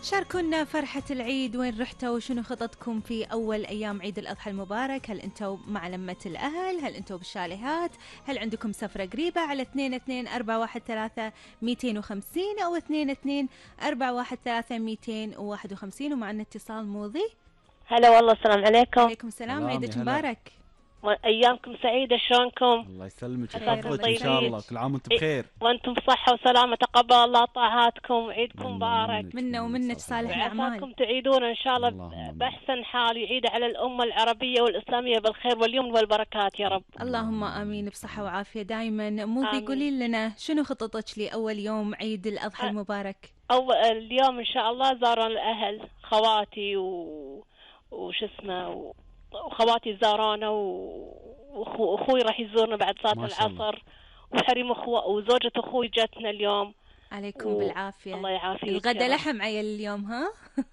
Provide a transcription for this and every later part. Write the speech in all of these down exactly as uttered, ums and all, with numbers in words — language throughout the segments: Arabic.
شاركونا فرحة العيد، وين رحتوا وشنو خططكم في أول أيام عيد الأضحى المبارك؟ هل أنتوا مع لمة الأهل؟ هل أنتوا بالشاليهات؟ هل عندكم سفرة قريبة؟ على اثنين اثنين أربعة واحد ثلاثة مئتين وخمسين أو اثنين اثنين أربعة واحد ثلاثة مئتين وواحد وخمسين. ومعنا اتصال موضي. هلا والله، السلام عليكم. عليكم السلام، عيدك مبارك. ايامكم سعيده، شلونكم؟ الله يسلمك ويحفظك ان شاء الله، كل عام وانتم بخير. وانتم بصحه وسلامه، تقبل الله طاعاتكم، عيدكم مبارك. منا ومنك صالح الاعمال، وعساكم تعيدون ان شاء الله باحسن حال، يعيد على الامه العربيه والاسلاميه بالخير واليمن والبركات يا رب. اللهم امين، بصحه وعافيه دائما. موذي قولي لنا شنو خططك لاول يوم عيد الاضحى أ... المبارك؟ اول اليوم ان شاء الله زارون الاهل، خواتي و... وش اسمه و... وخواتي زارونا واخوي راح يزورنا بعد صلاة العصر، وحريم اخوه وزوجة اخوي جاتنا اليوم. عليكم و... بالعافية. الله يعافيك. الغدا لحم عيل اليوم ها؟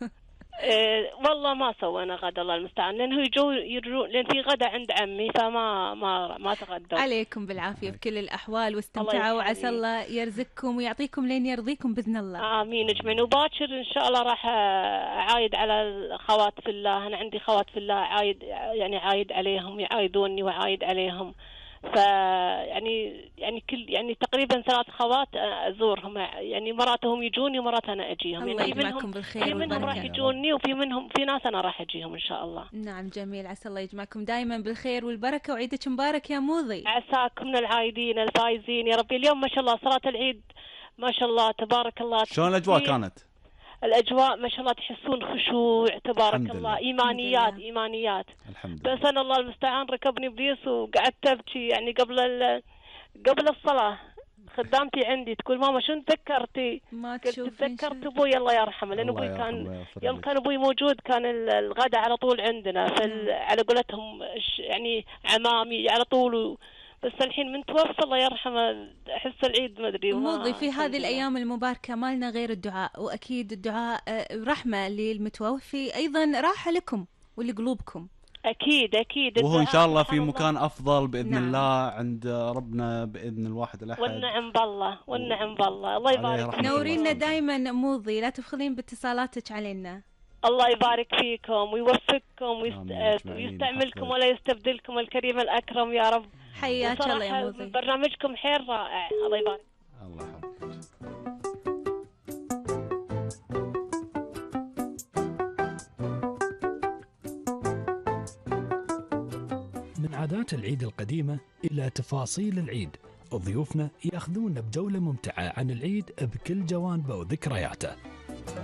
إيه والله ما سوينا غدا، الله المستعان، لانه يجوا يرجو لان في غدا عند عمي فما ما ما تغدوا. عليكم بالعافية بكل الاحوال، واستمتعوا وعسى الله يرزقكم ويعطيكم لين يرضيكم باذن الله. امين اجمعين. وباكر ان شاء الله راح اعايد على الخوات في الله، انا عندي خوات في الله عايد، يعني عايد عليهم، يعايدوني وعايد عليهم. ف يعني يعني كل يعني تقريبا ثلاث خوات ازورهم، يعني مراتهم يجوني ومرات انا اجيهم. الله يعني يجمعكم بالخير في منهم راح يجوني وفي منهم في ناس انا راح اجيهم ان شاء الله. نعم جميل، عسى الله يجمعكم دائما بالخير والبركه، وعيدك مبارك يا موضي. عساكم من العايدين الفايزين يا ربي. اليوم ما شاء الله صلاة العيد ما شاء الله تبارك الله. شلون الاجواء كانت؟ الأجواء ما شاء الله تحسون خشوع تبارك الله، إيمانيات إيمانيات. الحمد لله. بس أنا الله المستعان ركبني إبليس وقعدت أبكي، يعني قبل قبل الصلاة خدامتي عندي تقول ماما شو تذكرتي؟ ما قلت تذكرت أبوي الله يرحمه، لأن أبوي كان يوم كان أبوي موجود كان الغداء على طول عندنا، على قولتهم يعني عمامي على طول. بس الحين من توفى الله يرحمه احس العيد ما ادري. موضي في هذه الايام المباركه ما لنا غير الدعاء، واكيد الدعاء رحمه للمتوفي، ايضا راحه لكم ولقلوبكم. اكيد اكيد. وهو ان شاء الله في مكان افضل باذن نعم. الله عند ربنا باذن الواحد الاحد. والنعم بالله والنعم بالله. الله يبارك. نورينا دائما موضي، لا تبخلين باتصالاتك علينا. الله يبارك فيكم ويوفقكم ويست... ويستعملكم ولا يستبدلكم، الكريم الأكرم يا رب. حياك الله يا موضي، برنامجكم حيل رائع. الله يبارك. الله يحفظك. من عادات العيد القديمة إلى تفاصيل العيد، ضيوفنا ياخذونا بجولة ممتعة عن العيد بكل جوانبه وذكرياته.